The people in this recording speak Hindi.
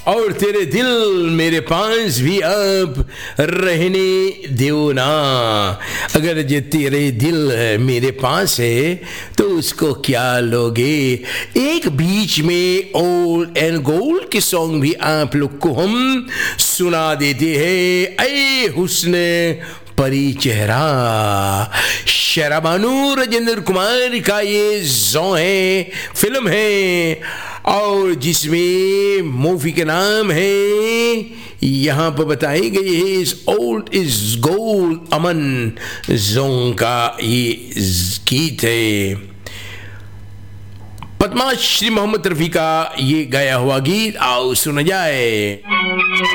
और तेरे दिल मेरे पास भी अब रहने दो ना। अगर ये तेरे दिल मेरे पास है तो उसको क्या लोगे। एक बीच में ओल्ड एंड गोल्ड के सॉन्ग भी आप लोग को हम सुना देते हैं। ऐ हुस्न परी चेहरा, शराबानू राजेंद्र कुमार का ये सॉन्ग है, फिल्म है, और जिसमें मूवी का नाम है यहाँ पर बताई गई है इस old is gold Aman Jong का ये गीत है। पद्माश्री मोहम्मद रफी का ये गाया हुआ गीत आओ सुना जाए।